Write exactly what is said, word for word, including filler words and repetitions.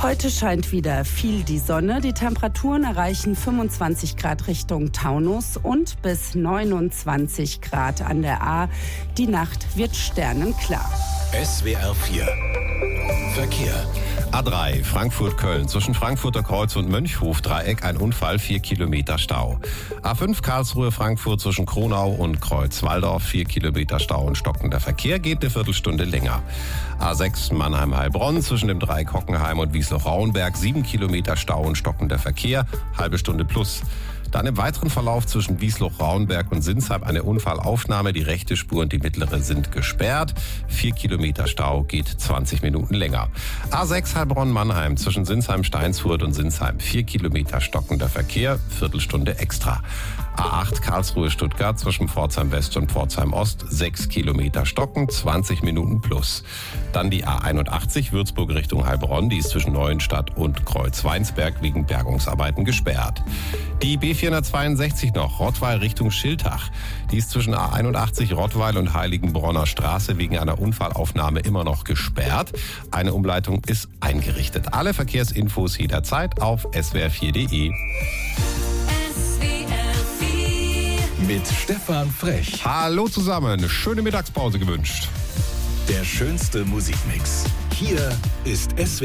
Heute scheint wieder viel die Sonne. Die Temperaturen erreichen fünfundzwanzig Grad Richtung Taunus und bis neunundzwanzig Grad an der Ahr. Die Nacht wird sternenklar. S W R vier Verkehr. A drei Frankfurt-Köln. Zwischen Frankfurter Kreuz und Mönchhof-Dreieck ein Unfall, vier Kilometer Stau. A fünf Karlsruhe-Frankfurt zwischen Kronau und Kreuz-Walldorf, vier Kilometer Stau und stockender Verkehr, geht eine Viertelstunde länger. A sechs Mannheim-Heilbronn zwischen dem Dreieck Hockenheim und Wiesloch-Rauenberg, sieben Kilometer Stau und stockender Verkehr, halbe Stunde plus. Dann im weiteren Verlauf zwischen Wiesloch-Rauenberg und Sinsheim eine Unfallaufnahme. Die rechte Spur und die mittlere sind gesperrt. Vier Kilometer Stau, geht zwanzig Minuten länger. A sechs Heilbronn-Mannheim zwischen Sinsheim-Steinsfurt und Sinsheim. Vier Kilometer stockender Verkehr, Viertelstunde extra. A acht Karlsruhe-Stuttgart zwischen Pforzheim West und Pforzheim Ost. Sechs Kilometer stocken, zwanzig Minuten plus. Dann die A einundachtzig Würzburg Richtung Heilbronn. Die ist zwischen Neuenstadt und Kreuz-Weinsberg wegen Bergungsarbeiten gesperrt. Die B vierhundertzweiundsechzig noch, Rottweil Richtung Schiltach. Die ist zwischen A einundachtzig Rottweil und Heiligenbronner Straße wegen einer Unfallaufnahme immer noch gesperrt. Eine Umleitung ist eingerichtet. Alle Verkehrsinfos jederzeit auf s w r vier punkt de. Mit Stefan Frech. Hallo zusammen, schöne Mittagspause gewünscht. Der schönste Musikmix. Hier ist S W R